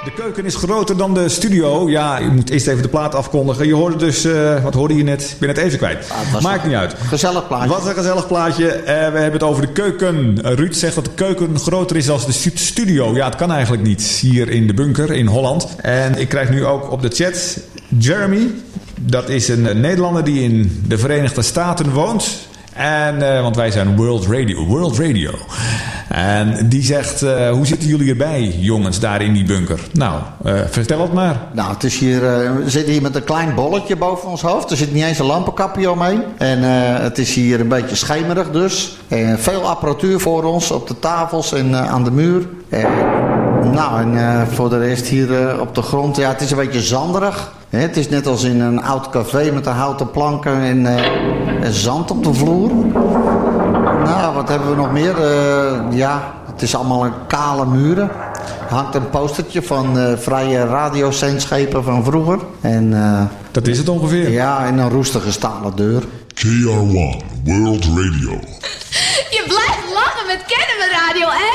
De keuken is groter dan de studio. Ja, je moet eerst even de plaat afkondigen. Je hoorde dus, wat hoorde je net? Ik ben het even kwijt. Maakt niet uit. Gezellig plaatje. Wat een gezellig plaatje. We hebben het over de keuken. Ruud zegt dat de keuken groter is dan de studio. Ja, het kan eigenlijk niet. Hier in de bunker in Holland. En ik krijg nu ook op de chat Jeremy. Dat is een Nederlander die in de Verenigde Staten woont. En, want wij zijn World Radio. En die zegt, hoe zitten jullie erbij, jongens, daar in die bunker? Nou, vertel het maar. Nou, het is hier, we zitten hier met een klein bolletje boven ons hoofd. Er zit niet eens een lampenkapje omheen. En het is hier een beetje schemerig dus. Veel apparatuur voor ons op de tafels en aan de muur. En voor de rest hier op de grond, ja, het is een beetje zanderig. Het is net als in een oud café met de houten planken en zand op de vloer. Nou, wat hebben we nog meer? Het is allemaal een kale muren. Er hangt een postertje van vrije radiozendschepen van vroeger. En, dat is het ongeveer. Ja, en een roestige stalen deur. KR1 World Radio. Je blijft lachen met Kennemer Radio, hè?